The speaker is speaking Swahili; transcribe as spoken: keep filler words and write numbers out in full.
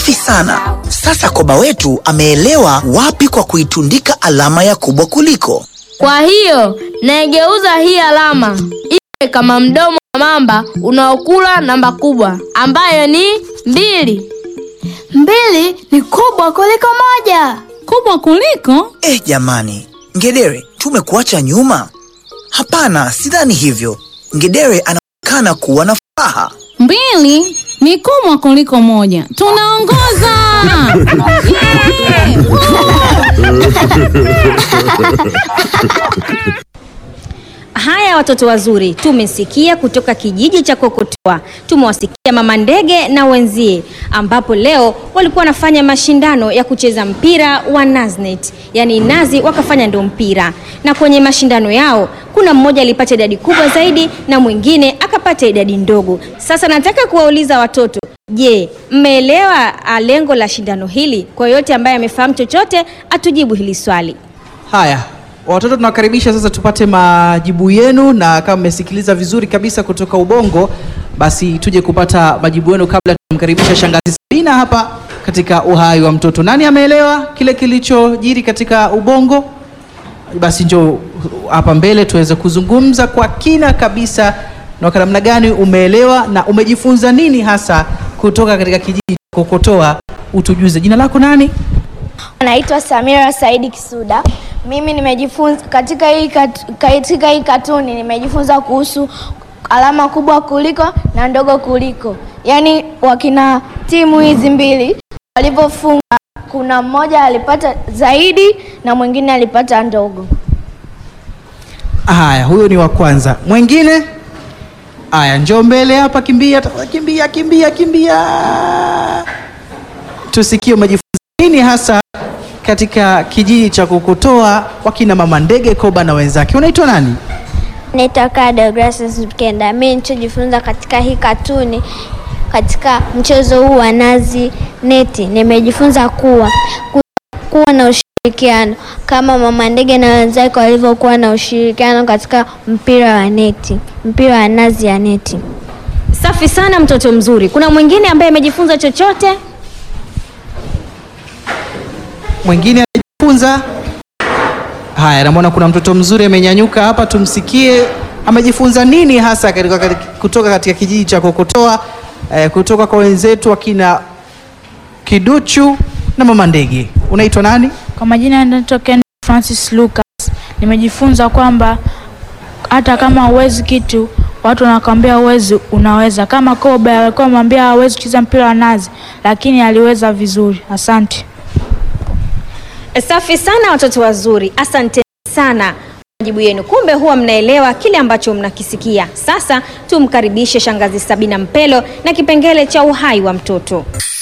Safi sana. Sasa koba wetu ameelewa wapi kwa kuitundika alama ya kubwa kuliko. Kwa hiyo, naigeuza hii alama iwe kama mdomo wa mamba unaokula namba kubwa, ambayo ni mbili. Mbili ni kubwa kuliko moja. Kubwa kuliko? Eh jamani, Ngedere, tumekuacha nyuma? Hapana, sidhani hivyo. Ngedere anaonekana kuwa na furaha. Mbili ni kubwa kuliko moja. Tunaongoza! Yeah! Haya watoto wazuri, tumesikia kutoka kijiji cha Kokotoa. Tumewasikia mama ndege na wenzie, ambapo leo walikuwa wanafanya mashindano ya kucheza mpira wa Naznet. Yaani nazi wakafanya ndo mpira. Na kwenye mashindano yao, kuna mmoja alipata idadi kubwa zaidi na mwingine akapata idadi ndogo. Sasa nataka kuwauliza watoto, je, mmeelewa lengo la shindano hili? Kwa yote ambaye amefahamu chochote, atujibu hili swali. Haya, watoto tunawakaribisha sasa tupate majibu yenu, na kama mmesikiliza vizuri kabisa kutoka Ubongo, basi tuje kupata majibu yenu kabla tumkaribisha shangazi Sabina hapa katika uhai wa mtoto. Nani ameelewa kile kilichojiri katika Ubongo? Basi njoo hapa mbele tuweze kuzungumza kwa kina kabisa, na kwa namna gani umeelewa na umejifunza nini hasa kutoka katika kijiji Kokotoa. Utujuze. Jina lako nani? Naitwa Samira Saidi Kisuda. Mimi nimejifunza katika hii kat, katika hii katuni nimejifunza kuhusu alama kubwa kuliko na ndogo kuliko. Yaani wakina timu hizi mbili walipofunga, kuna mmoja alipata zaidi na mwingine alipata ndogo. Haya, huyo ni wa kwanza. Mwingine? Haya, njoo mbele hapa, kimbia, kimbia, kimbia, kimbia. Tusikie umejifunza nini hasa katika kijiji cha Kokotoa wakina mama ndege, koba na wenzake. Unaitwa nani? Naitwa Kada Gracious Mkenda. Mimi nilichojifunza katika hii katuni, katika mchezo huu wa nazi neti, nimejifunza kuwa kuwa na ushirikiano kama mama ndege na wenzake walivyokuwa na ushirikiano katika mpira wa neti, mpira wa nazi ya neti. Safi sana mtoto mzuri. Kuna mwingine ambaye amejifunza chochote? Mwingine amejifunza? Haya, namuona kuna mtoto mzuri amenyanyuka hapa, tumsikie amejifunza nini hasa katika, katika, kutoka katika kijiji cha Kokotoa, eh, kutoka kwa wenzetu wakina Kiduchu na mama ndege. Unaitwa nani? Kwa majina naitwa Ken Francis Lucas. Nimejifunza kwamba hata kama uwezi kitu, watu wanakuambia uwezi, unaweza. Kama Kobe alikuwa anamwambia hawezi kucheza mpira wa nazi, lakini aliweza vizuri. Asante. Safi sana watoto wazuri. Asante sana majibu yenu. Kumbe huwa mnaelewa kile ambacho mnakisikia. Sasa tumkaribishe shangazi Sabina Mpelo na kipengele cha uhai wa mtoto.